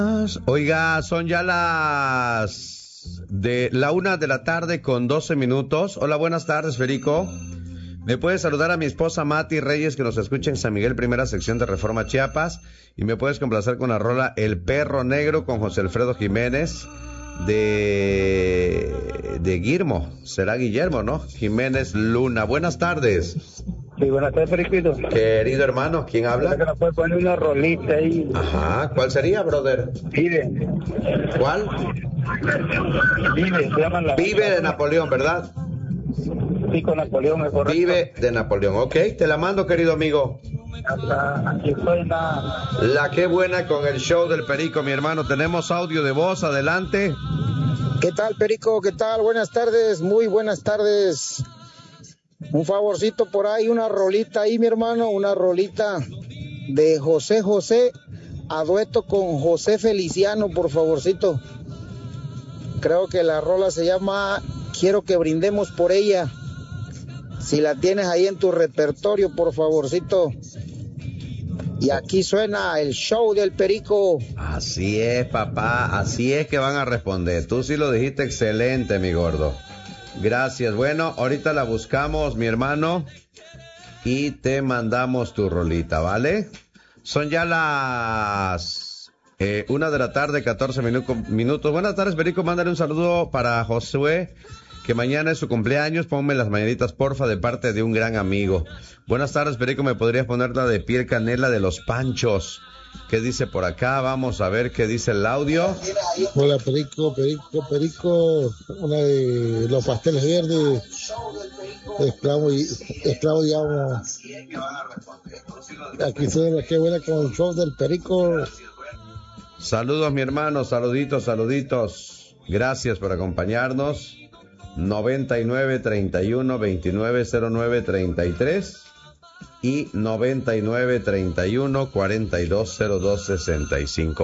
Oiga, son ya la 1:00 p.m. con 12 minutos. Hola, buenas tardes, Federico. ¿Me puedes saludar a mi esposa Mati Reyes, que nos escucha en San Miguel, primera sección de Reforma Chiapas? Y me puedes complacer con la rola El Perro Negro con José Alfredo Jiménez de Guillermo. Será Guillermo, ¿no? Jiménez Luna. Buenas tardes. Sí, buenas tardes, Periquito. Querido hermano, ¿quién habla? Que nos puede poner una rolita ahí. Ajá, ¿cuál sería, brother? Vive. ¿Cuál? Vive, se llama la... Vive de Napoleón, ¿verdad? Sí, con Napoleón, es correcto. Vive de Napoleón, ok, te la mando, querido amigo. Hasta aquí suena. La que buena con el show del Perico, mi hermano. Tenemos audio de voz, adelante. ¿Qué tal, Perico? ¿Qué tal? Buenas tardes, muy buenas tardes. Un favorcito por ahí, una rolita ahí, mi hermano, una rolita de José José a dueto con José Feliciano, por favorcito. Creo que la rola se llama Quiero que brindemos por ella. Si la tienes ahí en tu repertorio, por favorcito. Y aquí suena el show del Perico. Así es, papá, así es que van a responder. Tú sí lo dijiste excelente, mi gordo. Gracias. Bueno, ahorita la buscamos, mi hermano, y te mandamos tu rolita, ¿vale? Son ya las 1:00 p.m, 14 minutos. Buenas tardes, Perico. Mándale un saludo para Josué, que mañana es su cumpleaños. Ponme las mañanitas, porfa, de parte de un gran amigo. Buenas tardes, Perico. ¿Me podrías poner la de Piel Canela de Los Panchos? ¿Qué dice por acá? Vamos a ver qué dice el audio. Hola, Perico. Una de Los Pasteles Verdes. Esclavo y amo. Aquí suena la que buena con el show del Perico. Saludos, mi hermano. Saluditos. Gracias por acompañarnos. 9931290933 y 9931420265.